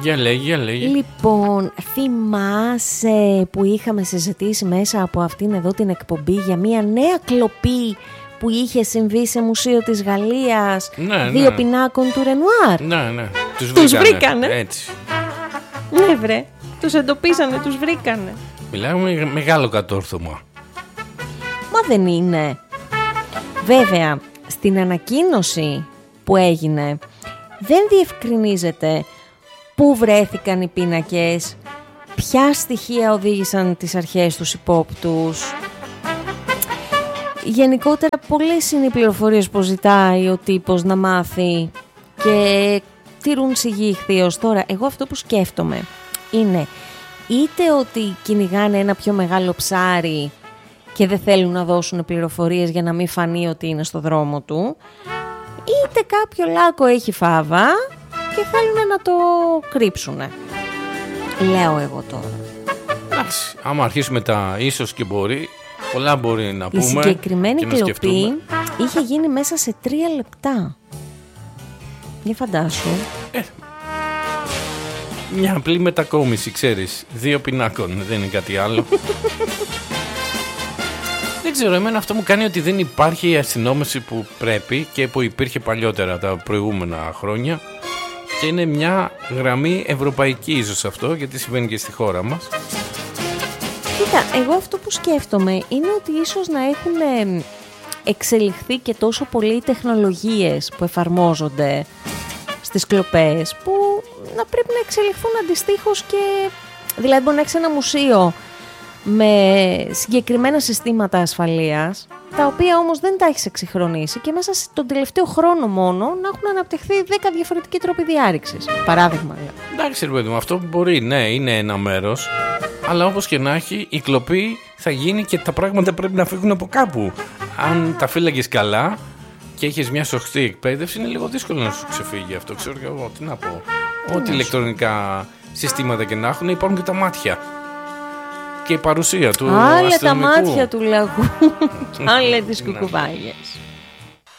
Για λέγει. Λοιπόν, θυμάσαι που είχαμε συζητήσει μέσα από αυτήν εδώ την εκπομπή για μια νέα κλοπή που είχε συμβεί σε μουσείο της Γαλλίας, δύο πινάκων του Ρενουάρ? Ναι. Τους βρήκανε. Έτσι. Ναι βρε, τους εντοπίσανε, τους βρήκανε. Μιλάμε μεγάλο κατόρθωμα. Μα δεν είναι. Βέβαια, στην ανακοίνωση που έγινε δεν διευκρινίζεται πού βρέθηκαν οι πίνακες, ποια στοιχεία οδήγησαν τις αρχές τους υπόπτους. Γενικότερα πολλές είναι οι πληροφορίες που ζητάει ο τύπος να μάθει και τηρούν σιγή ηχθείως. Τώρα, εγώ αυτό που σκέφτομαι είναι είτε ότι κυνηγάνε ένα πιο μεγάλο ψάρι και δεν θέλουν να δώσουν πληροφορίες για να μην φανεί ότι είναι στο δρόμο του, είτε κάποιο λάκκο έχει φάβα και θέλουν να το κρύψουνε. Λέω εγώ τώρα. Εντάξει, άμα αρχίσουμε τα ίσως και μπορεί, πολλά μπορεί να πούμε. Η συγκεκριμένη κλοπή είχε γίνει μέσα σε 3 λεπτά. Για φαντάσου. Μια απλή μετακόμιση, ξέρεις. 2 πινάκων, δεν είναι κάτι άλλο. Δεν ξέρω, εμένα αυτό μου κάνει ότι δεν υπάρχει η αστυνόμευση που πρέπει και που υπήρχε παλιότερα τα προηγούμενα χρόνια. Και είναι μια γραμμή ευρωπαϊκή ίσως αυτό, γιατί συμβαίνει και στη χώρα μας. Κοίτα, εγώ αυτό που σκέφτομαι είναι ότι ίσως να έχουν εξελιχθεί και τόσο πολύ οι τεχνολογίες που εφαρμόζονται στις κλοπές, που να πρέπει να εξελιχθούν αντιστοίχως και... Δηλαδή μπορεί να έχεις ένα μουσείο με συγκεκριμένα συστήματα ασφαλείας, τα οποία όμως δεν τα έχεις εξυγχρονίσει και μέσα στον τελευταίο χρόνο μόνο να έχουν αναπτυχθεί 10 διαφορετικοί τρόποι διάρρηξης. Παράδειγμα. Εντάξει, ρε παιδί μου, αυτό μπορεί, ναι, είναι ένα μέρος, αλλά όπως και να έχει, η κλοπή θα γίνει και τα πράγματα πρέπει να φύγουν από κάπου. Αν τα φύλαγες καλά και έχεις μια σωστή εκπαίδευση, είναι λίγο δύσκολο να σου ξεφύγει αυτό. Ξέρω και εγώ, τι να πω. Ό,τι ηλεκτρονικά συστήματα και να έχουν, υπάρχουν και τα μάτια. Και η παρουσία του αστυνομικού. Άλλα τα μάτια του λαγού, άλλα τις κουκουβάγες.